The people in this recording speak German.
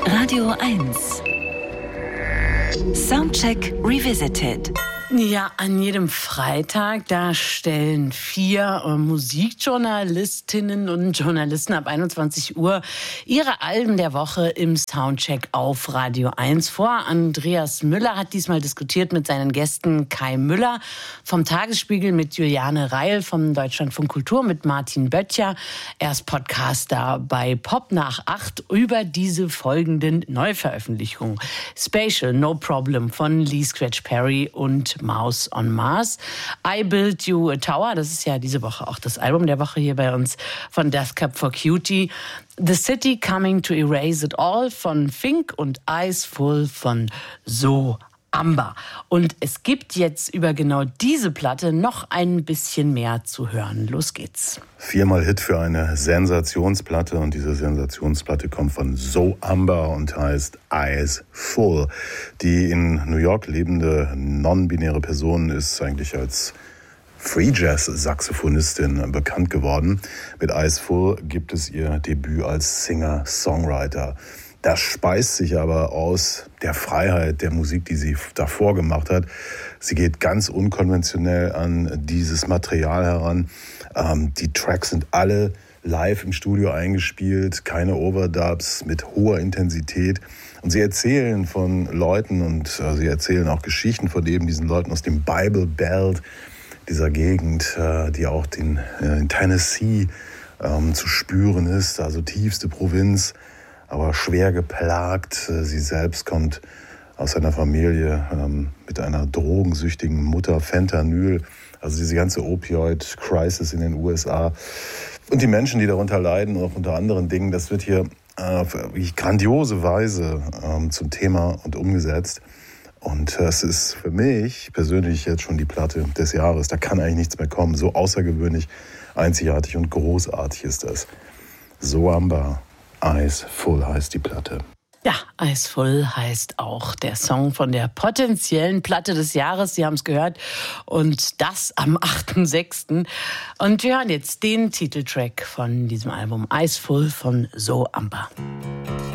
Radio 1. Soundcheck Revisited. Ja, an jedem Freitag, da stellen 4 Musikjournalistinnen und Journalisten ab 21 Uhr ihre Alben der Woche im Soundcheck auf Radio 1 vor. Andreas Müller hat diesmal diskutiert mit seinen Gästen Kai Müller vom Tagesspiegel, mit Juliane Reil vom Deutschlandfunk Kultur, mit Martin Böttcher. Er ist Podcaster bei Pop nach 8 über diese folgenden Neuveröffentlichungen. Spatial, No Problem von Lee Scratch Perry und Mouse on Mars. I Built You a Tower, das ist ja diese Woche auch das Album der Woche hier bei uns von Death Cab for Cutie. The City Coming to Erase It All von Fink und Eyes Full von So Amber. Und es gibt jetzt über genau diese Platte noch ein bisschen mehr zu hören. Los geht's. 4-mal Hit für eine Sensationsplatte, und diese Sensationsplatte kommt von So Amber und heißt Eyes Full. Die in New York lebende non-binäre Person ist eigentlich als Free-Jazz-Saxophonistin bekannt geworden. Mit Eyes Full gibt es ihr Debüt als Singer-Songwriter. Das speist sich aber aus der Freiheit der Musik, die sie davor gemacht hat. Sie geht ganz unkonventionell an dieses Material heran. Die Tracks sind alle live im Studio eingespielt, keine Overdubs, mit hoher Intensität. Und sie erzählen von Leuten und sie erzählen auch Geschichten von eben diesen Leuten aus dem Bible Belt, dieser Gegend, die auch in Tennessee zu spüren ist, also tiefste Provinz, aber schwer geplagt. Sie selbst kommt aus einer Familie mit einer drogensüchtigen Mutter, Fentanyl, also diese ganze Opioid-Crisis in den USA. Und die Menschen, die darunter leiden, auch unter anderen Dingen, das wird hier auf wirklich grandiose Weise zum Thema und umgesetzt. Und es ist für mich persönlich jetzt schon die Platte des Jahres. Da kann eigentlich nichts mehr kommen. So außergewöhnlich, einzigartig und großartig ist das. So Amber. Eyes Full heißt die Platte. Ja, Eyes Full heißt auch der Song von der potenziellen Platte des Jahres. Sie haben es gehört. Und das am 8.6. Und wir hören jetzt den Titeltrack von diesem Album, Eyes Full von So Amber.